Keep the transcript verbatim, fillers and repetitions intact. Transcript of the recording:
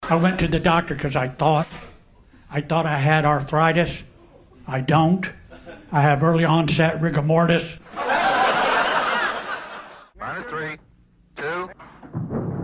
I went to the doctor because I thought, I thought I had arthritis. I don't. I have early onset rigor mortis.